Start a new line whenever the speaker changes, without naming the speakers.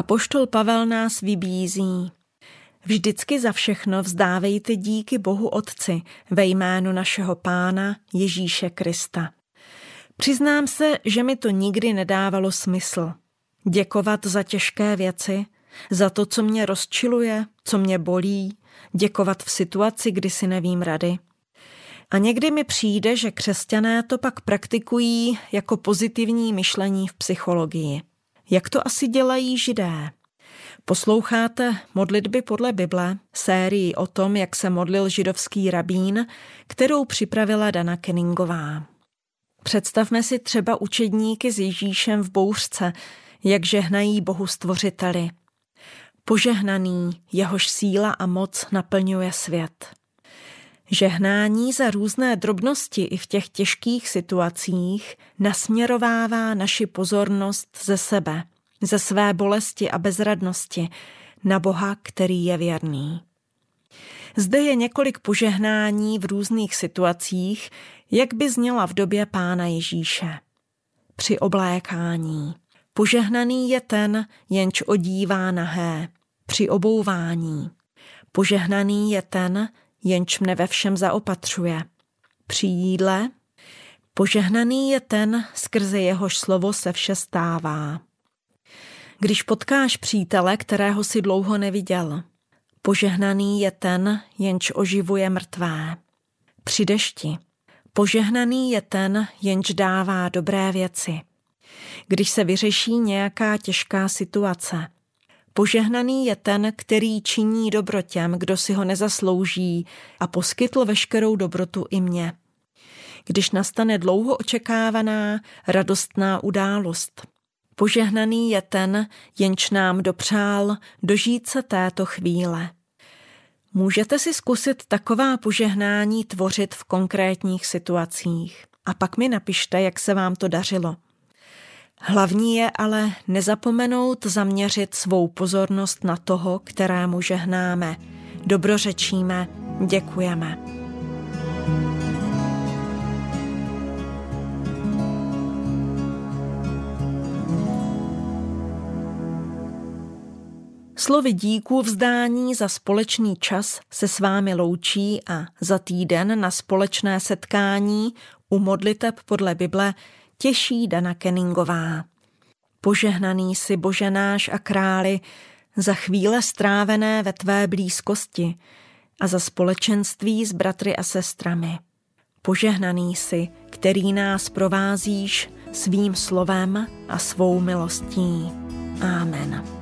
Apoštol Pavel nás vybízí. Vždycky za všechno vzdávejte díky Bohu Otci ve jménu našeho Pána Ježíše Krista. Přiznám se, že mi to nikdy nedávalo smysl. Děkovat za těžké věci, za to, co mě rozčiluje, co mě bolí, děkovat v situaci, kdy si nevím rady. A někdy mi přijde, že křesťané to pak praktikují jako pozitivní myšlení v psychologii. Jak to asi dělají Židé? Posloucháte Modlitby podle Bible, sérii o tom, jak se modlil židovský rabín, kterou připravila Dana Kenningová. Představme si třeba učedníky s Ježíšem v bouřce, jak žehnají Bohu Stvořiteli. Požehnaný, jehož síla a moc naplňuje svět. Žehnání za různé drobnosti i v těch těžkých situacích nasměrovává naši pozornost ze sebe, ze své bolesti a bezradnosti na Boha, který je věrný. Zde je několik požehnání v různých situacích, jak by zněla v době Pána Ježíše. Při oblékání. Požehnaný je ten, jenž odívá nahé. Při obouvání. Požehnaný je ten, jenž mne ve všem zaopatřuje. Při jídle. Požehnaný je ten, skrze jehož slovo se vše stává. Když potkáš přítele, kterého si dlouho neviděl. Požehnaný je ten, jenž oživuje mrtvé. Při dešti. Požehnaný je ten, jenž dává dobré věci. Když se vyřeší nějaká těžká situace. Požehnaný je ten, který činí dobro těm, kdo si ho nezaslouží a poskytl veškerou dobrotu i mně. Když nastane dlouho očekávaná, radostná událost. Požehnaný je ten, jenž nám dopřál dožít se této chvíle. Můžete si zkusit taková požehnání tvořit v konkrétních situacích. A pak mi napište, jak se vám to dařilo. Hlavní je ale nezapomenout zaměřit svou pozornost na toho, kterému žehnáme. Dobrořečíme, děkujeme. Slovy díků vzdání za společný čas se s vámi loučí a za týden na společné setkání u modliteb podle Bible těší Dana Kenningová. Požehnaný jsi, Bože náš a králi, za chvíle strávené ve tvé blízkosti a za společenství s bratry a sestrami. Požehnaný jsi, který nás provázíš svým slovem a svou milostí. Amen.